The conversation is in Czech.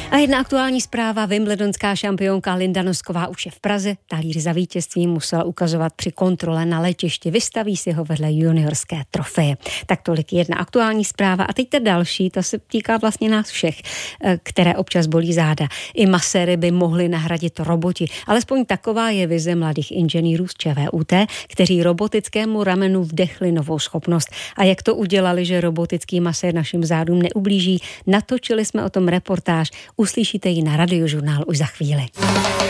A jedna aktuální zpráva, wimbledonská šampionka Linda Nosková už je v Praze. Talíř za vítězství musela ukazovat při kontrole na letišti. Vystaví si ho vedle juniorské trofeje. Tak tolik jedna aktuální zpráva. A teď ta další, ta se týká vlastně nás všech, které občas bolí záda. I maséry by mohly nahradit roboti. Alespoň taková je vize mladých inženýrů z ČVUT, kteří robotickému ramenu vdechli novou schopnost. A jak to udělali, že robotický masér našim zádům neublíží, natočili jsme o tom reportáž. Uslyšíte ji na Radiožurnálu už za chvíli.